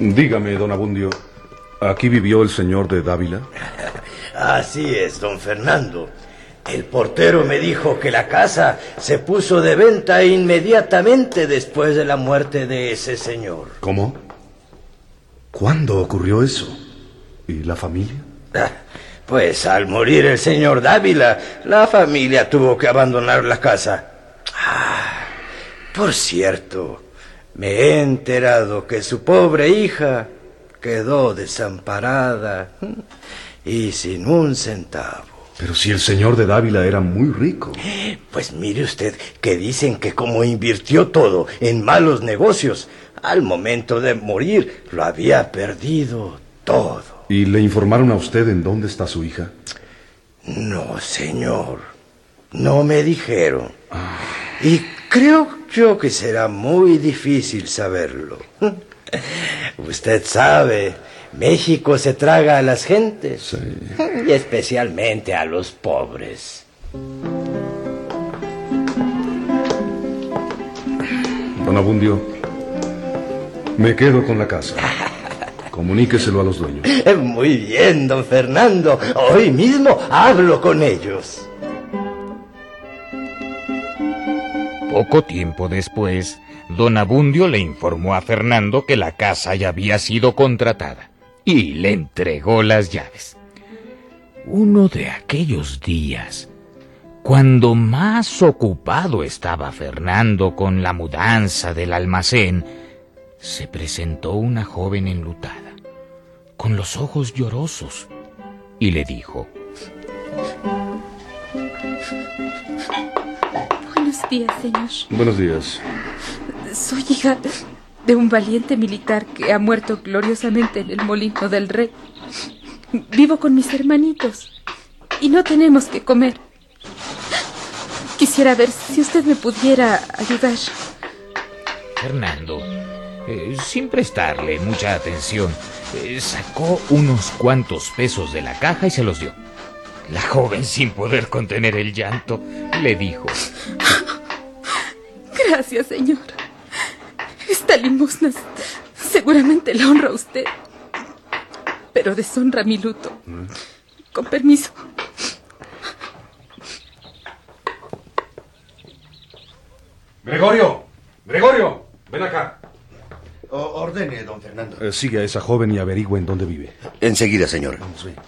Dígame, don Abundio, ¿aquí vivió el señor de Dávila? Así es, don Fernando. El portero me dijo que la casa se puso de venta inmediatamente después de la muerte de ese señor. ¿Cómo? ¿Cuándo ocurrió eso? ¿Y la familia? Pues al morir el señor Dávila, la familia tuvo que abandonar la casa. Por cierto, me he enterado que su pobre hija quedó desamparada y sin un centavo. Pero si el señor de Dávila era muy rico. Pues mire usted que dicen que como invirtió todo en malos negocios, al momento de morir lo había perdido todo. ¿Y le informaron a usted en dónde está su hija? No, señor. No me dijeron. Y creo yo que será muy difícil saberlo. Usted sabe, México se traga a las gentes. Sí. Y especialmente a los pobres. Don Abundio, me quedo con la casa. Comuníqueselo a los dueños. Muy bien, don Fernando. Hoy mismo hablo con ellos. Poco tiempo después, don Abundio le informó a Fernando que la casa ya había sido contratada y le entregó las llaves. Uno de aquellos días, cuando más ocupado estaba Fernando con la mudanza del almacén, se presentó una joven enlutada, con los ojos llorosos, y le dijo: Buenos días, señor. Buenos días. Soy hija de un valiente militar que ha muerto gloriosamente en el molino del rey. Vivo con mis hermanitos y no tenemos que comer. Quisiera ver si usted me pudiera ayudar. Fernando, sin prestarle mucha atención, sacó unos cuantos pesos de la caja y se los dio. La joven, sin poder contener el llanto, le dijo: Gracias, señor. Esta limosna seguramente la honra a usted, pero deshonra mi luto. Con permiso. ¡Gregorio! ¡Gregorio! ¡Ven acá! Ordene, don Fernando. Sigue a esa joven y averigüe en dónde vive. Enseguida, señor. Vamos, ven.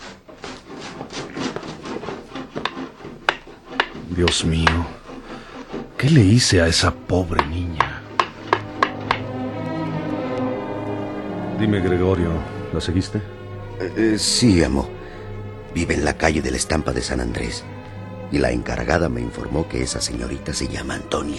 Dios mío, ¿qué le hice a esa pobre niña? Dime, Gregorio, ¿la seguiste? Sí, amo. Vive en la calle de la Estampa de San Andrés. Y la encargada me informó que esa señorita se llama Antonia.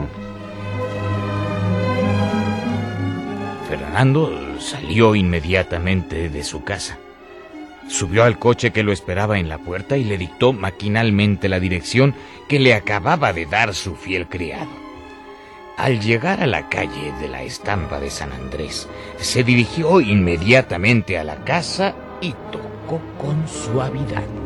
Fernando salió inmediatamente de su casa. Subió al coche que lo esperaba en la puerta y le dictó maquinalmente la dirección que le acababa de dar su fiel criado. Al llegar a la calle de la Estampa de San Andrés, se dirigió inmediatamente a la casa y tocó con suavidad.